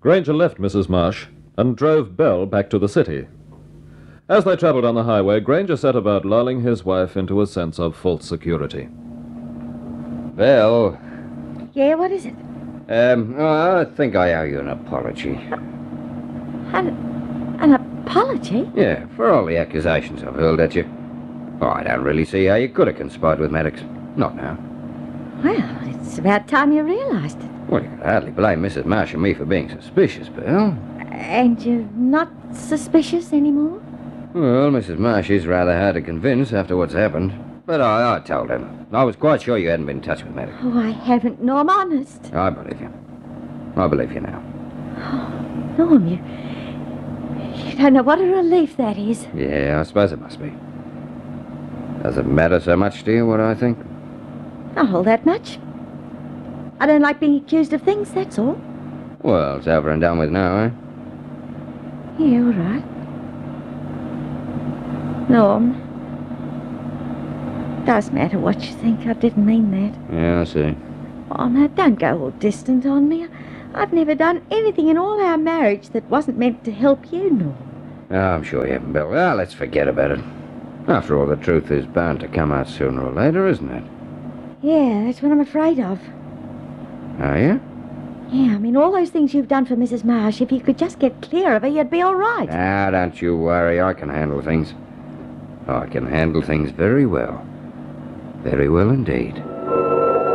Granger left Mrs. Marsh and drove Belle back to the city. As they traveled on the highway, Granger set about lulling his wife into a sense of false security. Belle. Yeah, what is it? I think I owe you an apology. An apology? Yeah, for all the accusations I've hurled at you. Oh, I don't really see how you could have conspired with Maddox. Not now. Well, it's about time you realised it. Well, you could hardly blame Mrs. Marsh and me for being suspicious, Belle. And you're not suspicious anymore? Well, Mrs. Marsh is rather hard to convince after what's happened. But I told her. I was quite sure you hadn't been in touch with Maddox. Oh, I haven't, Norm, honest. I believe you. I believe you now. Oh, Norm, you don't know what a relief that is. Yeah, I suppose it must be. Does it matter so much to you what I think? Not all that much. I don't like being accused of things, that's all. Well, it's over and done with now, eh? Yeah, all right. Norm, does matter what you think. I didn't mean that. Yeah, I see. Oh, now, don't go all distant on me. I've never done anything in all our marriage that wasn't meant to help you, Norm. Oh, I'm sure you haven't, Bill. Well, let's forget about it. After all, the truth is bound to come out sooner or later, isn't it? Yeah, that's what I'm afraid of. Are you? Yeah, I mean, all those things you've done for Mrs. Marsh, if you could just get clear of her, you'd be all right. Ah, don't you worry. I can handle things. I can handle things very well. Very well indeed.